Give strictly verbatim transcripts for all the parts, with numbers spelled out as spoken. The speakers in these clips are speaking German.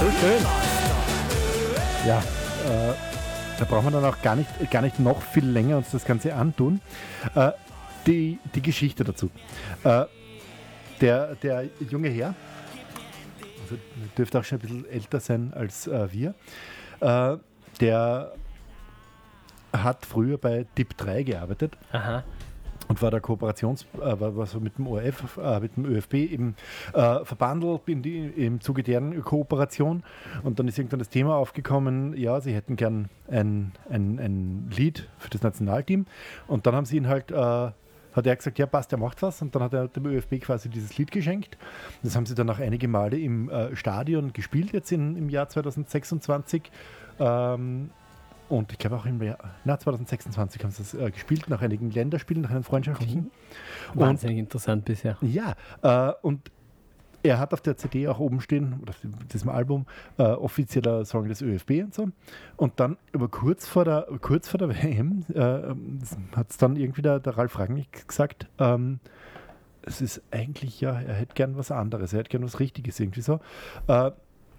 So schön. Ja, äh, da brauchen wir dann auch gar nicht, gar nicht noch viel länger uns das Ganze antun. Äh, die, die Geschichte dazu. Äh, der, der junge Herr, also dürfte auch schon ein bisschen älter sein als äh, wir, äh, der hat früher bei Tipp drei gearbeitet. Aha. Und war der Kooperations, äh, war, war so mit dem O R F, äh, mit dem ÖFB eben äh, verbandelt in die, im Zuge deren Kooperation. Und dann ist irgendwann das Thema aufgekommen, ja, sie hätten gern ein, ein, ein Lied für das Nationalteam. Und dann haben sie ihn halt, äh, hat er gesagt, ja passt, er macht was. Und dann hat er dem ÖFB quasi dieses Lied geschenkt. Das haben sie dann auch einige Male im äh, Stadion gespielt, jetzt in, im Jahr zwanzig sechsundzwanzig. Ähm, Und ich glaube auch im Jahr, na, zwanzig sechsundzwanzig haben sie das äh, gespielt, nach einigen Länderspielen, nach einem freundschaftlichen. Mhm. Wahnsinnig und, interessant bisher. Ja, äh, und er hat auf der C D auch oben stehen, oder auf diesem Album, äh, offizieller Song des ÖFB und so. Und dann, aber kurz vor der, kurz vor der W M, äh, hat es dann irgendwie der, der Ralf Rangnick gesagt, ähm, es ist eigentlich, ja, er hätte gern was anderes, er hätte gern was Richtiges irgendwie so. Äh,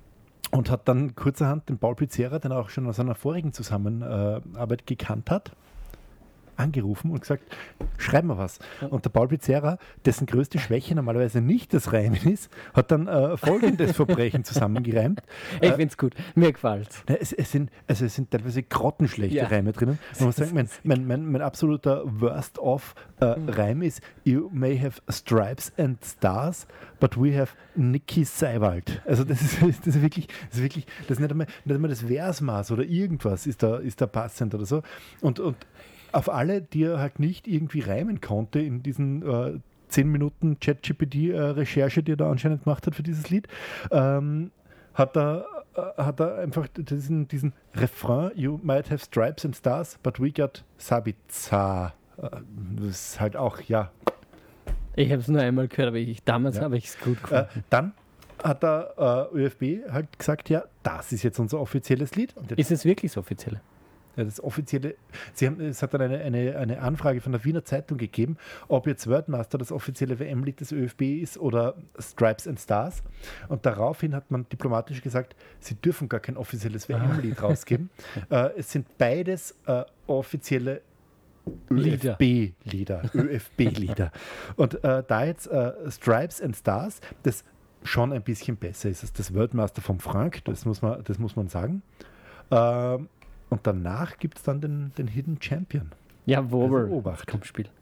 Und hat dann kurzerhand den Paul Pizzerra, den er auch schon aus einer vorigen Zusammenarbeit gekannt hat, angerufen und gesagt, schreib mal was. Und der Paul Pizzerra, dessen größte Schwäche normalerweise nicht das Reimen ist, hat dann äh, folgendes Verbrechen zusammengereimt. Ich äh, finde es gut, mir gefällt es. Es sind, also es sind teilweise grottenschlechte ja. Reime drinnen. Man muss sagen, mein, mein, mein, mein absoluter Worst-of-Reim äh, ist, you may have stripes and stars, but we have Niki Seiwald. Also das ist, das ist wirklich, das ist wirklich, das ist nicht einmal, nicht einmal das Versmaß oder irgendwas ist da, ist da passend oder so. Und, und auf alle, die er halt nicht irgendwie reimen konnte in diesen äh, zehn Minuten ChatGPT-Recherche, äh, die er da anscheinend gemacht hat für dieses Lied, ähm, hat, er, äh, hat er einfach diesen, diesen Refrain, you might have stripes and stars, but we got Sabitza. Äh, das ist halt auch, ja. Ich habe es nur einmal gehört, aber ich, damals ja. habe ich es gut gefunden. Äh, dann hat der äh, ÖFB halt gesagt, ja, das ist jetzt unser offizielles Lied. Und ist es wirklich das offizielle? Ja, das offizielle, sie haben, es hat dann eine, eine, eine Anfrage von der Wiener Zeitung gegeben, ob jetzt Wordmaster das offizielle W M-Lied des ÖFB ist oder Stripes and Stars. Und daraufhin hat man diplomatisch gesagt, sie dürfen gar kein offizielles W M-Lied rausgeben. äh, es sind beides äh, offizielle ÖFB-Lieder. ÖFB-Lieder. Und äh, da jetzt äh, Stripes and Stars, das schon ein bisschen besser ist als das Wordmaster vom Frank, das muss man, das muss man sagen. Ähm, Und danach gibt es dann den, den Hidden Champion. Ja, wo also wir Obacht. Komm, Spiel.